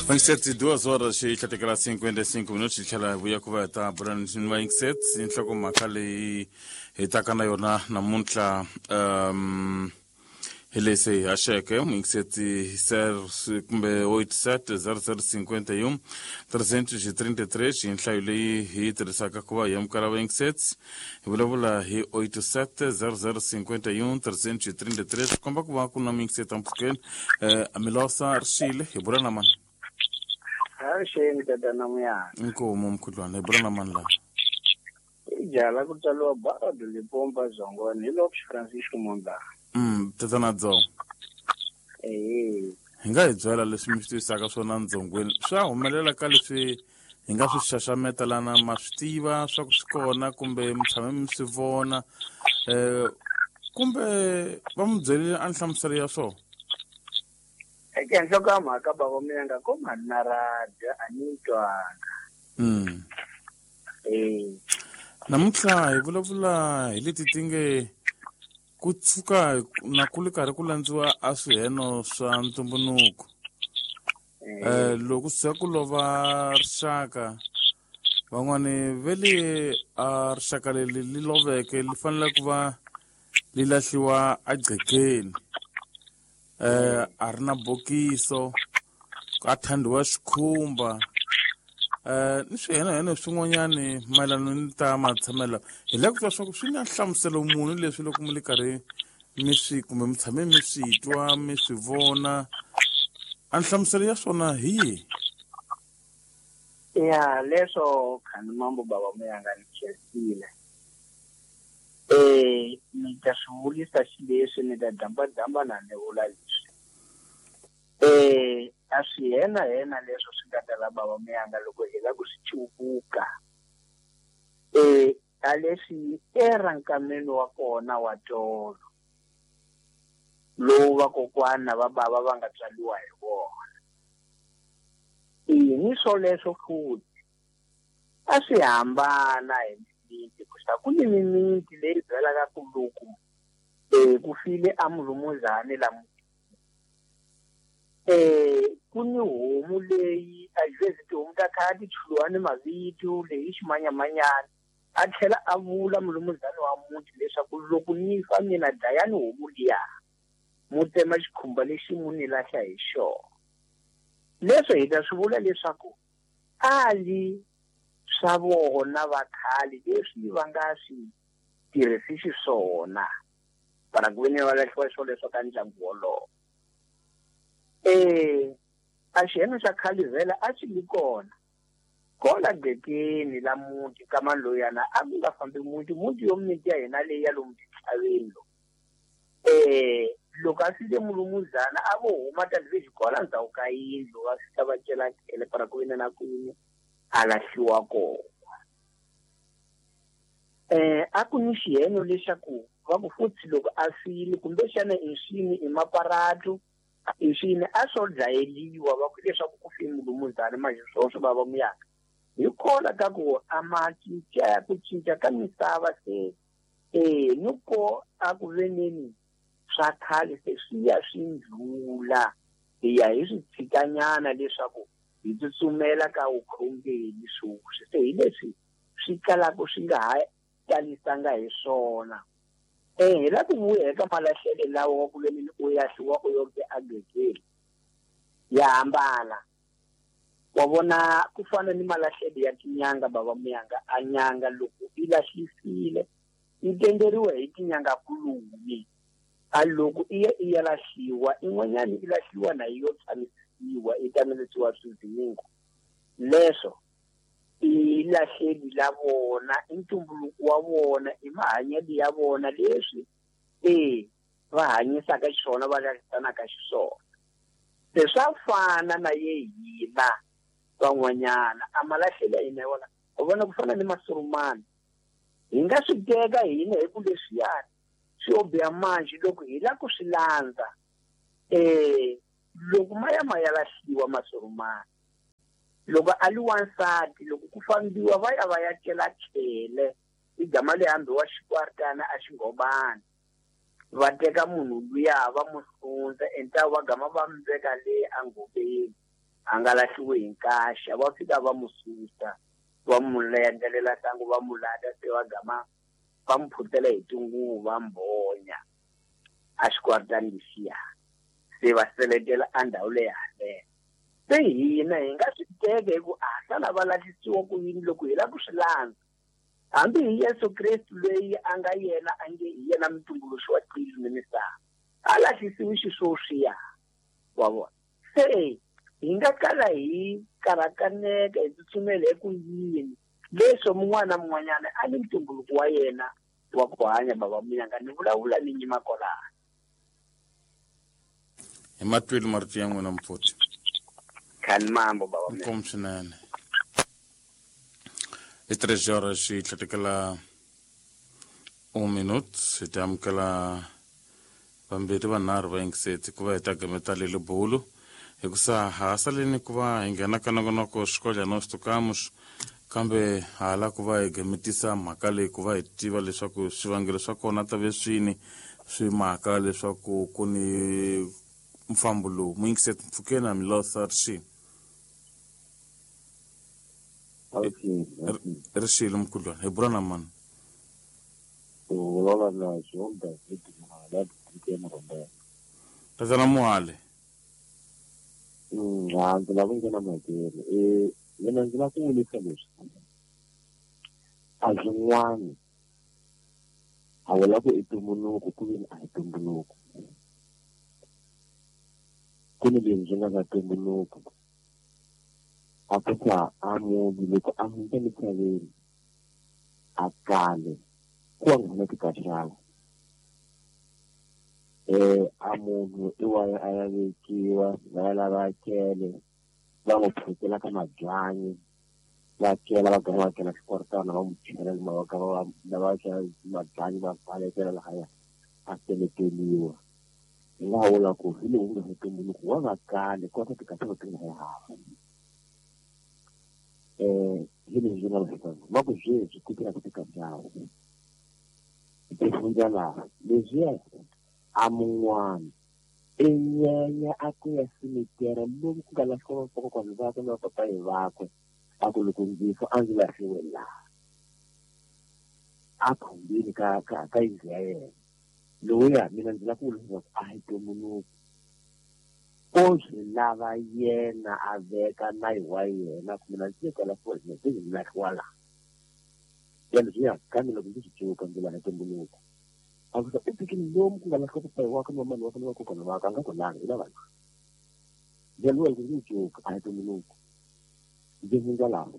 Inset 2 horas și chatecala 55 minuti și chala buia ku ta buran sin wa inset sin hloko makali hitakana yona namunhla helese asheke inset ser kumbe 870051 333 inhlayo leyi hi tirhisaka ku va yamkara inset vulavula hi 870051 333 komba ku va ku na inset ampukeni amilosa arshile hi burana man Sheni tata namuya. Inkomo mkhudlwana ebrana manla. Ijala kutsaliwa bara dilipompa zongoni hilo Francisco Monda. Tata na dzo. Hi nga hi byela leswi mi swi tivisaka swona ndzongweni swa humelela ka leswi hi nga swi xaxametelana ma swi tiva swa ku swi kona kumbe mi tshame mi swi vona kumbe va mi byerile a nhlamuselo ya swona. Eke nhloko mhaka baba mina nga koma na radya anitwana. Namuntlha hi vulavula hi leti tinge ku tshuka na ku li karhi ku landziwa a swiheno swa ntumbuluko. Loko swi ku lova rixaka van'wani vele a rixaka leri li loveke li fanele ku va li lahliwa a Gcekeni. A ri na bokiso a thandiwa xikhumba ni swiheno swin'wanyani mayelana ni ta matshamela hi le ku twa swa ku swi na nhlamuselo muni leswi loko mi li karhi mi swi kumbe mi tshame mi swi twa mi swi vona a nhlamuselo ya swona hi ya leswo khani mambo baba muyanga ni chesile ni ta swivulisa xileswi ni ta damba na ni vula leswi a swi hena leswo swi nga tala baba muyanga loko hi la ku swi chukuka a leswi rankameni wa kona wa tolo lowu vakokwana va bava va nga tswaliwa hi wona ni swo leswo futhi a swi hambana hi mimiti ku ni mimiti leyi byalaka ku loko ku file a mulumuzane la ku ni homu leyi a jwezi tihomu ta khadi chuluwani mavitu leyi ximanyamanyana a tlhela a vula mulumuzane wa muti leswaku loko ni fa mina dlayani homu liya mutsema xikhumba lexi mu ni lahla hi xona leswo hi ta swi vula leswaku ali swa vona va khale leswi va nga swi tirhisi xiswona para ku veni va lahliwa xo leswo ka ndyangu wolowo a xiheno xa khale vhela a xi li kona Gcekeni la muti ka maloyana a ku nga fambi muti yo miti ya hina leyi ya lomu tithaveni loko a file mulumuzana a vo huma talivhexi kwala ndzhaku ka yindlu va fika va cela khele para ku veni na kwini a lahliwa kona a ku ni xiheno lexaku va ku futhi loko a file kumbexana inxini i maparatu inxini a swo dlayeliwa va ku leswaku ku fi mulumuzane maxiswoswo bava muyanga hi kona ka ku a ma ku cinca ka misava se ni ko a ku veneni swa khale se swi ya swi ndlula hi ya hi swi tshikanyana leswaku hi tsutsumela ka vukhongeni sweswi se hi leswi swi kalaka swi nga ha talisanga hi swona hi la ku vuya eka malahlelo lawa wa ku veneni u yahliwa u yoke a Gcekeni ya hambana wa vona ku fana ni malahlelo ya tinyanga baba muyanga a nyanga loko i lahlifile i tenderiwa hi tinyanga kulumi a loko i ya lahliwa in'wanyani i lahliwa na yo tshamisisiwa i tamelisiwa swizingo leswo i lahleli la vona i ntumbuluko wa vona i mahanyelo ya vona leswi va hanyisaka xiswona va lahisanaka xiswona se swa fana na ye hina van'wanyana a malahlelo ya hina yona u vona ku fana ni masurumani hi nga swi teka hina hi ku leswiyani swi obiya manji loko hi la ku swi landza loko ma ya lahliwa masurumani loko a li wansati loko ku fambiwa va ya cela khele i gama le hambi wa xikwartana a xingobani va teka munhu luya va mu hlundza enta va gama va mbeka le angubeni a nga lahliwe hi nkaxa va fika va mu susa va mu landzelela tangu va mu lata se va gama va mu phutela hi tinguvu va mbonya a xikwaritani lexiya se va seletela a ndhawu leyi haleni se hina hi nga swi teka hi ku hlala va lahlisiwa ku yini loko hi lava ku swi landza hambi hi Yesu Kristu loyi a nga yena a nge hi yena mutumbuluxi wa tilo ni misava a lahlisiwi xiswoswiya wa vona se hi nga kala hi karakaneka hi tsutsumela eku yini leswo mun'wana na mun'wanyana a ni mutumbuluko wa yena wa ku hanya bava Muyanga ni vulavula ni nyima kolana hi matweli mariti ya n'wina mpfuti khani mambo bava Muyanga nkomo swinene i 3 horas xi tlhatekela 1 minute hi ta amukela vambirhi vanharhu va yingiseti ku va hi ta gametalele bulu hi ku sa hasaleni ku va hi nghena ka nongonoko xikolya no switukamuxo kambe hala ku va hi gametisa mhaka leyi ku va hi tiva leswaku swivangelo swa kona ta ve swini swi mhaka leswaku ku ni mfambo lowu muyingiseti mpfhukeni a milotha rixini rixile mkhudlwana hi bula na mani tatana muhale ndzi lava nghena makeri mina ndzi lava ku vulisa leswi a swin'wana a vula ku i ntumbuluko ku veni a hi ntumbuluko ku ni leswi nga ka ntumbuluko a kusa a munhu loko a hundza misaveni a kale ku nga na tikaxala a munhu i wa a ya vekiwa va lava kele va n'wi phutela ka mabyanyi va kela va gama va kela xikwaritana va n'wi chela lava kela mabyanyi va pfaletela lahaya a seleteliwa hi nga vula ku hi lowu nga ntumbuluko wa va kale ku va tikaxala ti nga hava hi leswi nga lahlekanga va ku sweswi ku tirha ku tikaxala tifunza laha leswiya a mun'wana i nyenya a ku ya simitera lomu ku nga lahliwa vakokwana vakwe na vapapayi vakwe a ku loko ndzi fa a ndzi lahliwe laha a khombini ka yindlu ya yena lowuya mina ndzi lava ku vula leswaku a hi ntumbuluko ko swi lava yena a veka nayi wa yena ku mina ndzi ka lahliwa hi ndzi ndzi lahliwa laha ya leswiya kambe loko ndzi swi cuka ndzi laha ntumbuluko a ku sa etikini lomu ku nga lahliwa papayi wakwe na mani wakwe na vakokwana vakwe a nga ko langa i lavana ndzeluwa loko ndzi cuka a hi ntumbuluko ndzi hundza laha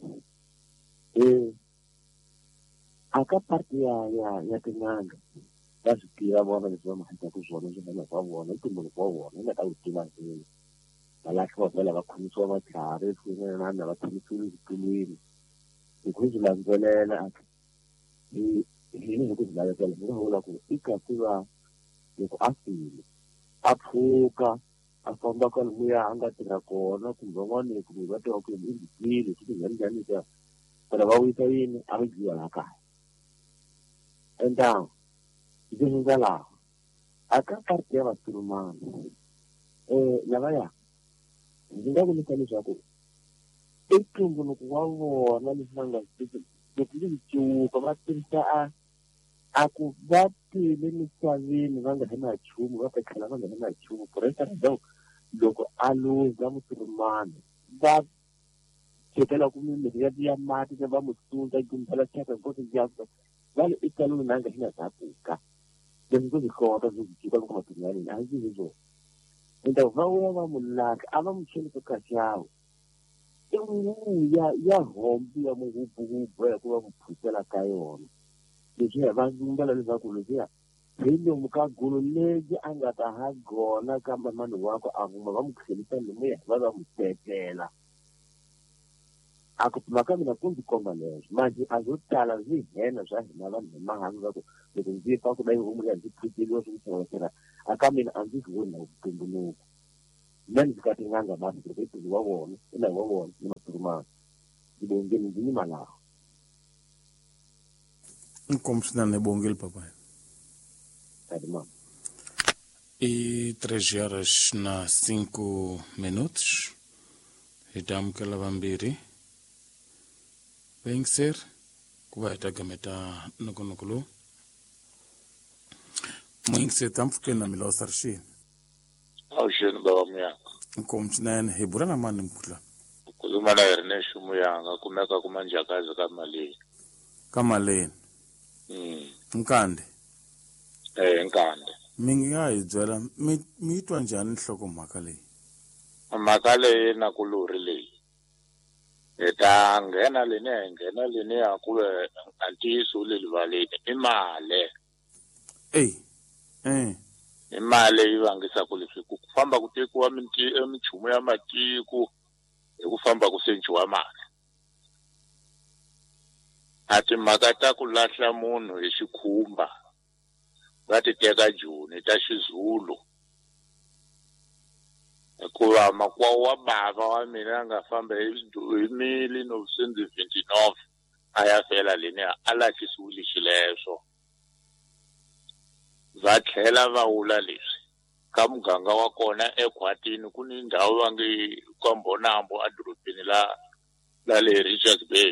aka parti ya tin'anga va swi tiva vona leswi va mahanyaka swona swi fana swa vona i ntumbuluko wa vona i nga ta wu tiva ndzeni va lahliwa vhela va khomisiwa matlhari swin'wana va tshamisiwile exitulwini hi ku swi landzelela hi ku swi lavekela ndzi nga vula ku i kasi va loko a file a pfuka a famba ka lomuya a nga tirha kona kumbe van'wana kumbe va tiva ku i ndlile swi tinjhaninjhani ka vana va wisa yini a va dyiwa laha kaya endhawu ndzi hundza laha aka parti ya vasurumani lavaya ndzi nga vulisa leswaku i ntumbuluko wa vona leswi va nga loko ndzi cuka va tirhisa a ku va tile misaveni va nga ri na nchumu va ta tlhela va nga ri na nchumu puresa loko a luza musurumani va chekela ku mimirhi ya mati se va mu sundza gumbala cheka nkosi dyaka vale i kaluni na nga xina zapuka leswi swi hlota swi cuka loko matirhani a ndzi leswo enda va vuya va mu lahla a va mu cheli ka kaxawo ya hombi ya muhubuhubu ya ku va mu phutela ka yona leswi va mbala leswaku leswiya hi lomu ka gulu lebyi a nga ta ha gona kambe mani wako a vuma va mu khelisa lomuya va mu tekela a ku mhaka mina ku ndzi komba leswi manje a zo tala byi hena bya hina vanhu hi mahangu va ku loko ndzi fa ku dai homu ya ndzi phuteliwa swi tshovekela a ka mina a ndzi voni na vutumbuluko mina ndzi ka tin'anga basi loko i ntirho wa vona i nayi wa vona ni masurumani ndzi bongeni ndzi yima laha nkomo swinene hi bongeli papayi kadima i 3 horas na 5 minutos hi ta amukela vambirhi vayingiseri ku va hi ta gameta nokonoko lowu muyingiseri ta mpfukeni na milawu sarixini Awuxeni baba Muyanga. inkomu swinene hi bula na mani mphutla Kuluma na Ernest Muyanga kumeka kuma Njakazi ka Malini. ka maleni nkande Nkande. mi nga hi byela mi twa njhani nhlokomhaka leyi Mhaka leyi na ku luri leyi. Hi ta nghena leni ya ku antiso le livaleni i mali. I mali yi vangisa ku leswi ku famba ku tekiwa minchumu ya matiko hi ku famba ku senciwa mali. A timhaka ta ku lahla munhu hi xikhumba va ti teka Joni ta xizulu hikuva makwawo wa bava wa mina nga famba hi mili no 29 a ya fela leni a lahlisiwile xileswo va tlhela va vula leswi ka muganga wa kona ekhwatini ku ni ndhawu va nge Kombonambo a dorobeni la le Richards Bay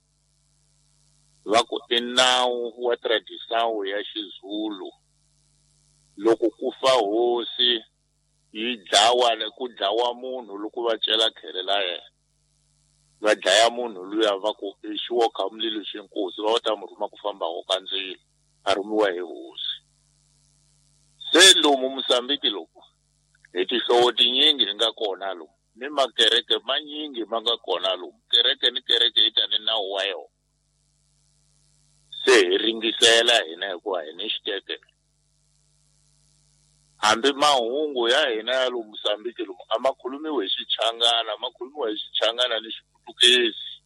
va ku i nawu wa tradition ya xizulu loko ku fa hosi yi ku dlawa munhu loko va cela khere la yena va dlaya munhu luya va ku i xiwokamlilo xinkosi va ta mu rhuma ku famba ho kandzilo a rhumiwa hi hosi se lomu Mozambique loko hi tihlovo tinyingi hi nga kona lomu ni makereke manyingi ma nga kona lomu kereke ni kereke yi ta ni nawu wa yona se hi ringisela hina hikuva hi ni xitekelo hambi mahungu ya hina ya lomu Mozambique lomu a ma khulumiwe hi Xichangana ni Xiputukezi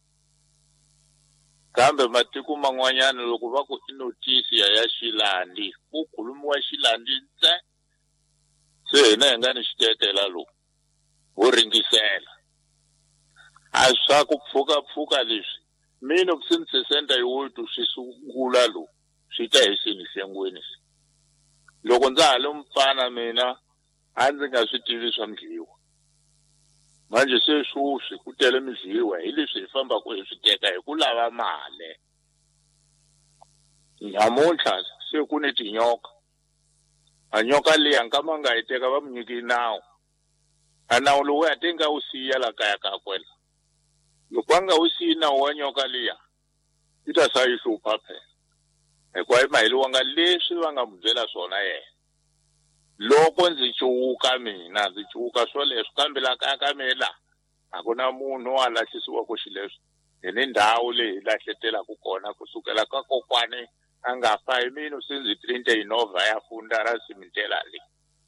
kambe matiko man'wanyana loko va ku i notisi ya Xilandi ku khulumiwa Xilandi ntsena se hina hi nga ni xitekela lomu ho ringisela a swa ku pfuka leswi mina ku since 68 swi sungula lomu swi ta hi sini hlengweni loko ndza ha lo mfana mina a ndzi nga swi tivi swa mdliwa manje se swuswi ku tele midliwa hi leswi hi famba ku hi swi teka hi ku lava mali namuntlha se ku ni tinyoka a nyoka leyi nkama nga yi teka va mu nyiki nawu a nawu lowu ya tenga wu siya la kaya ka kwela loko a nga wu siyi nawu wa nyoka liya yi ta sa yi hlupha phela hikuva hi maheliwa nga leswi va nga mu byela swona yena loko ndzi cuwuka swoleswo kambe la kaya ka mina a ku na munhu a lahlisiwa ku xileswo hi ni ndhawu leyi hi lahletelaku kona kusukela ka kokwani a nga fa hi mina since 39 ya funda ra simitela leyi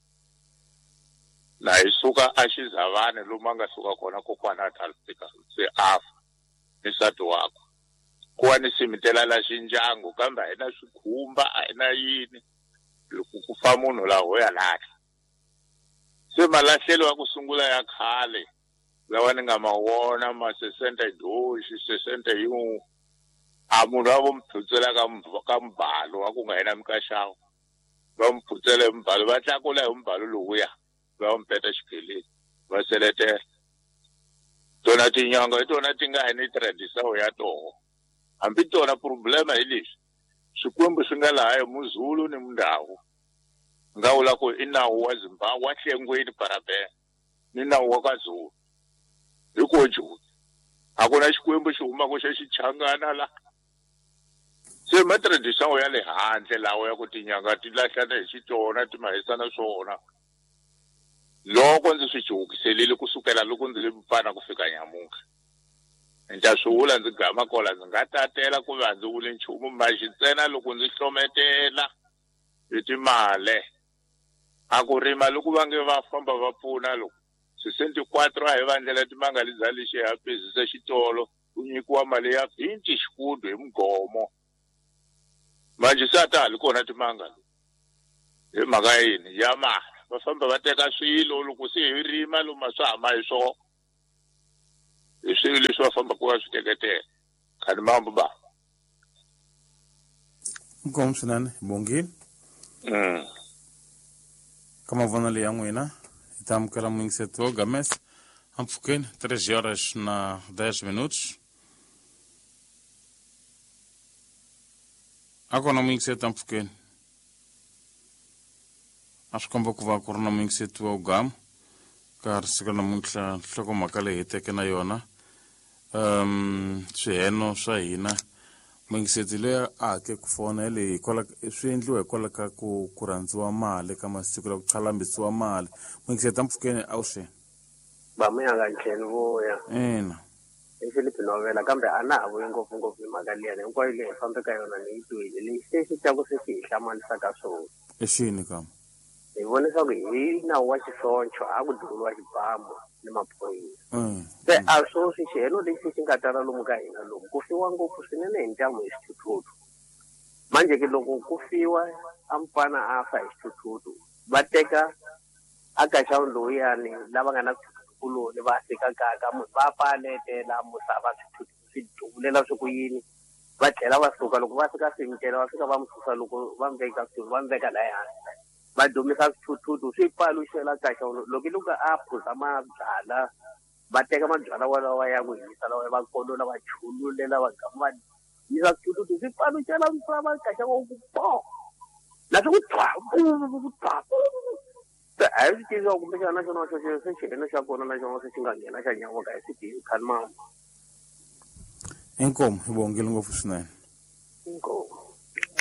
na hi suka a Xizavani lomu a nga suka kona kokwana a talifika se afa ni nsati wakwe ku wa ni simitela la xindyangu kambe a hi na swikhumba a hi na yini loko ku fa munhu laha ho ya lahla se malahlelo ya ku sungula ya khale lawa ni nga ma vona ma 62 61 a munhu a vo mphutsela ka mbalo wa ku nga hina mikaxawu va mphutsela hi mbalo va tlakula hi mbalo lowuya va mpeta xipheleni va seletela tona tinyanga hi tona ti nga hi ni tradition ya toho hambi tona problema hi leswi swikwembu swi nga laha hi Muzulu ni Mundawu nga vula ku i nawu wa Zimbabwe wa Hlengweni Parabén ni nawu wa KwaZulu hi ko Joni a ku na xikwembu xi humaka xa Xichangana la se ma tradition ya le handle lawa ya ku tinyanga ti lahlana hi xitona ti mahisana swona loko ndzi swi cukiselile kusukela loko ndzi le mfana ku fika nyamuka nta swi vula ndzi gama kola ndzi nga tatela ku va ndzi vule nchumu maxi ntsena loko ndzi hlometela hi timali a ku rima loko va nge va famba va pfuna loko 64 a hi vandlela timanga lidza lexi ya pezisa xitolo ku nyikiwa mali ya 20 xikudu hi mugomo manje se ta hali kona timanga hi mhaka yini ya mali va famba va teka swilo loko se hi rima lomu swa hama hi swona hi swilo leswi va famba ku va swi teketela khani mambo ba inkomu swinene hi bongile ka mavonelo ya n'wina hi ta amukela muyingiseti wo gamesa Ampfukeni, 13h10. Ako na mingiseta Ampfukeni. A swi komba ku va ku ri na mingiseti wa ugama ka ri sika namuntlha nhlokomhaka leyi hi teke na yona swiheno swa hina mingiseti leyi a ake ku fona leyi swi endliwa hikwalaho ka ku rhandziwa mali ka masiku la ku chalambisiwa mali mingiseti Ampfukeni a wu xeni ba muyanga ntlheni voya ina i Philip Novela kambe a na ha vuyi ngopfungopfu hi mhaka liya hinkwayo leyi hi fambe ka yona ni yi twile lexi se xi ta ku se xi hi hlamarisaka swona i xini kama hi vona leswaku hi nawu wa xihlontsho a ku duriwa xibamu ni maphorisa se a swo swi xihelo lexi xi nga tala lomu ka hina lomu ku fiwa ngopfu swinene hi ndyangu hi xithuthuthu manje ke loko ku fiwa a mfana a fa hi xithuthuthu va teka a gaxawu lowuyani lava nga na kuloni va sikakaka va paletela musava swi duvulela swi ku yini va tlhela va suka loko va fika simtela va fika va mu susa loko va mveka la ehansi va dumisa swithuthuthu swi paluxela gaxawu loko a phuza mabyala va teka mabyala walawa ya ku hisa lawa va kolola va chululela va gama va yisa swithuthuthu swi paluxela misava gaxawu ku po na swi ku a hi swi tivi wa kumbexana na xona se xiheno xa kona na xona se xi nga nghena xa nyawoka hi swi tivi khani mama inkomo hi vongele ngopfu swinene inkomo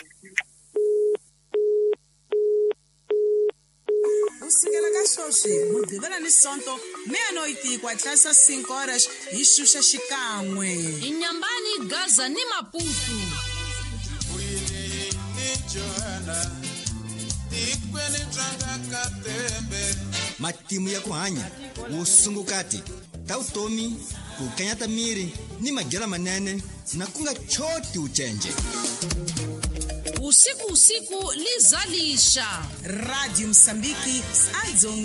kusukela ka swoswi mugqivela ni sonto meno yi tikwa tlhasa 5 horas hi xuxa xikan'we Inyambani Gaza ni Maputo matimu ya ku hanya vusungukati ta vutomi ku kanyata miri ni madyela manene na ku nga choti ucenje usiku lizalisha Radio Msambiki